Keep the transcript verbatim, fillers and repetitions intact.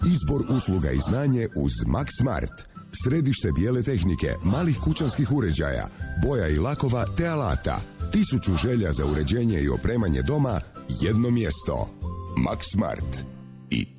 Izbor usluga i znanje uz Max Smart. Središte bijele tehnike, malih kućanskih uređaja, boja i lakova te alata. Tisuću želja za uređenje i opremanje doma, jedno mjesto. Max Smart. I